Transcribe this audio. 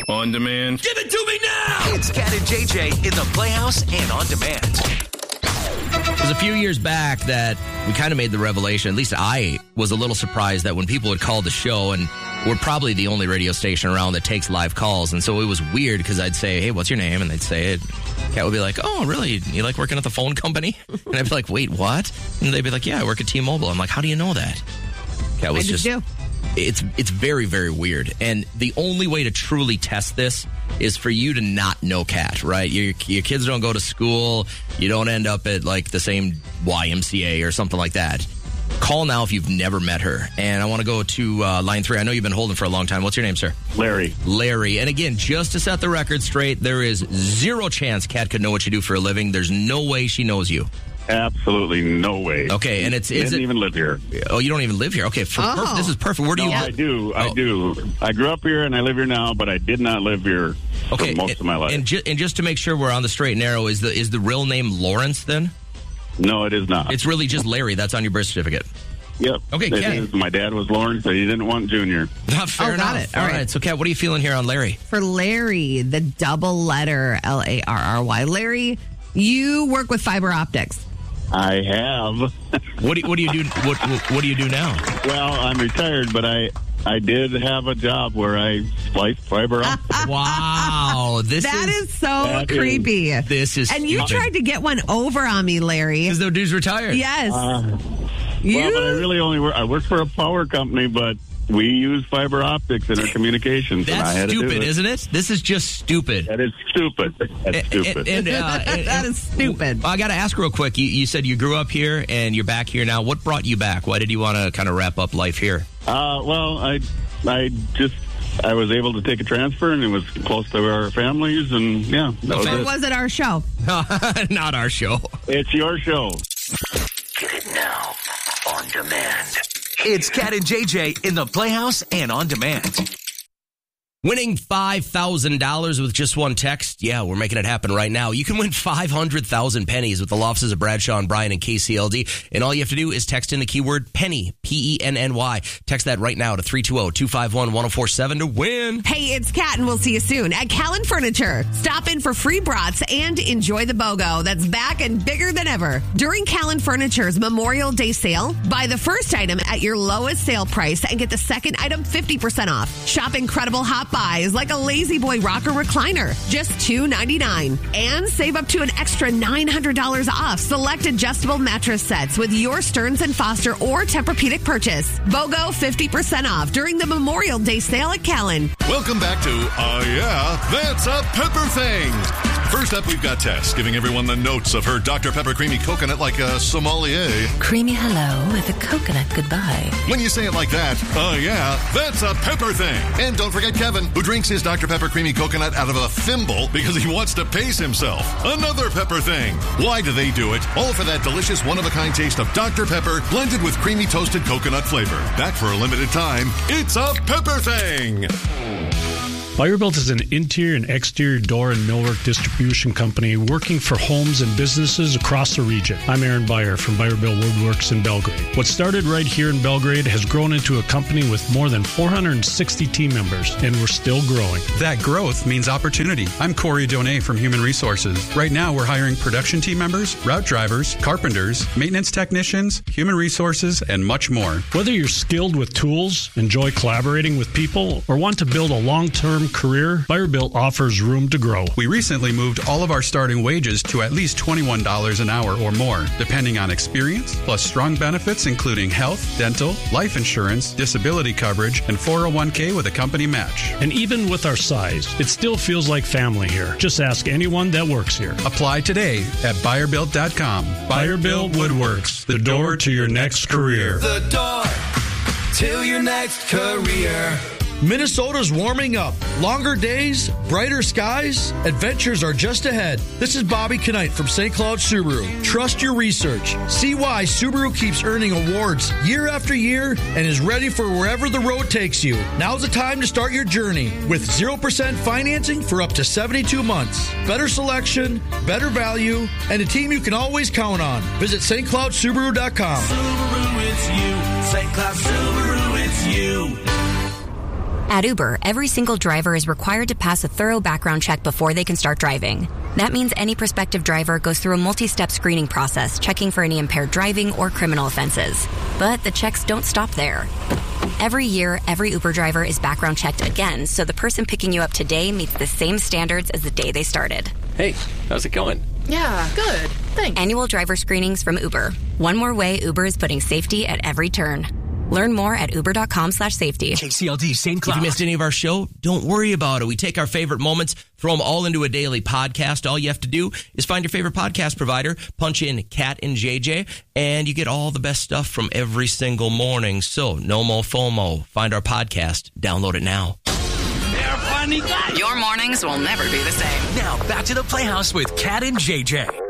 On demand. Give it to me now! It's Cat and JJ in the Playhouse and On Demand. It was a few years back that we kind of made the revelation, at least I was a little surprised that when people would call the show, and we're probably the only radio station around that takes live calls, and so it was weird because I'd say, hey, what's your name? And they'd say it. Cat would be like, oh, really? You like working at the phone company? And I'd be like, wait, what? And they'd be like, yeah, I work at T-Mobile. I'm like, how do you know that? Cat was just do. It's very, very weird. And the only way to truly test this is for you to not know Kat, right? Your kids don't go to school. You don't end up at like the same YMCA or something like that. Call now if you've never met her. And I want to go to line 3. I know you've been holding for a long time. What's your name, sir? Larry. And again, just to set the record straight, there is zero chance Kat could know what you do for a living. There's no way she knows you. Absolutely no way. Okay, and didn't even live here. Oh, you don't even live here? Okay, this is perfect. Where do you live? I do. I grew up here and I live here now, but I did not live here for most of my life. And just to make sure we're on the straight and narrow, is the real name Lawrence then? No, it is not. It's really just Larry. That's on your birth certificate. Yep. Okay, Kat. My dad was Lawrence, so he didn't want Junior. Fair enough. Got it. All right. So, Kat, what are you feeling here on Larry? For Larry, the double letter Larry. Larry, you work with fiber optics. I have. What do you do? What do you do now? Well, I'm retired, but I did have a job where I spliced fiber optics. Wow, that is so creepy. This is and you tried to get one over on me, Larry. Because the dude's retired. Yes. Well, but I really only work. I work for a power company, but we use fiber optics in our communications. That's and I had stupid, to do it. Isn't it? This is just stupid. That is stupid. That's stupid. That is stupid. I got to ask real quick. You said you grew up here and you're back here now. What brought you back? Why did you want to kind of wrap up life here? Well, I was able to take a transfer, and it was close to our families, and yeah. Was it our show? Not our show. It's your show. Get it now. On Demand. It's Cat and JJ in the Playhouse and On Demand. Winning $5,000 with just one text? Yeah, we're making it happen right now. You can win 500,000 pennies with the law offices of Bradshaw and Bryan and KCLD. And all you have to do is text in the keyword penny, P-E-N-N-Y. Text that right now to 320-251-1047 to win. Hey, it's Kat, and we'll see you soon at Callan Furniture. Stop in for free brats and enjoy the BOGO that's back and bigger than ever. During Callan Furniture's Memorial Day sale, buy the first item at your lowest sale price and get the second item 50% off. Shop incredible hot buys like a Lazy Boy rocker recliner, just $2.99. And save up to an extra $900 off select adjustable mattress sets with your Stearns & Foster or Tempur-Pedic purchase. BOGO 50% off during the Memorial Day sale at Callan. Welcome back to Yeah, That's a Pepper Thing. First up, we've got Tess giving everyone the notes of her Dr. Pepper Creamy Coconut like a sommelier. Creamy hello with a coconut goodbye. When you say it like that, yeah, that's a pepper thing. And don't forget Kevin, who drinks his Dr. Pepper Creamy Coconut out of a thimble because he wants to pace himself. Another pepper thing. Why do they do it? All for that delicious one-of-a-kind taste of Dr. Pepper blended with creamy toasted coconut flavor. Back for a limited time, it's a pepper thing. Buyerbuilt is an interior and exterior door and millwork distribution company working for homes and businesses across the region. I'm Aaron Beyer from Buyerbuilt Woodworks in Belgrade. What started right here in Belgrade has grown into a company with more than 460 team members, and we're still growing. That growth means opportunity. I'm Corey Donay from Human Resources. Right now, we're hiring production team members, route drivers, carpenters, maintenance technicians, human resources, and much more. Whether you're skilled with tools, enjoy collaborating with people, or want to build a long-term career, Buyerbuilt offers room to grow. We recently moved all of our starting wages to at least $21 an hour or more, depending on experience, plus strong benefits including health, dental, life insurance, disability coverage, and 401k with a company match. And even with our size, it still feels like family here. Just ask anyone that works here. Apply today at Buyerbuilt.com. Buyerbuilt Woodworks, the door to your next career. The door to your next career. Minnesota's warming up. Longer days, brighter skies, adventures are just ahead. This is Bobby Knight from St. Cloud Subaru. Trust your research. See why Subaru keeps earning awards year after year and is ready for wherever the road takes you. Now's the time to start your journey with 0% financing for up to 72 months. Better selection, better value, and a team you can always count on. Visit stcloudsubaru.com. Subaru, it's you. St. Cloud Subaru, it's you. At Uber, every single driver is required to pass a thorough background check before they can start driving. That means any prospective driver goes through a multi-step screening process, checking for any impaired driving or criminal offenses. But the checks don't stop there. Every year, every Uber driver is background checked again, so the person picking you up today meets the same standards as the day they started. Hey, how's it going? Yeah, good. Thanks. Annual driver screenings from Uber. One more way Uber is putting safety at every turn. Learn more at uber.com/safety. KCLD, St. Cloud. If you missed any of our show, don't worry about it. We take our favorite moments, throw them all into a daily podcast. All you have to do is find your favorite podcast provider, punch in Cat and JJ, and you get all the best stuff from every single morning. So, no more FOMO. Find our podcast. Download it now. They're funny guys. Your mornings will never be the same. Now, back to the Playhouse with Cat and JJ.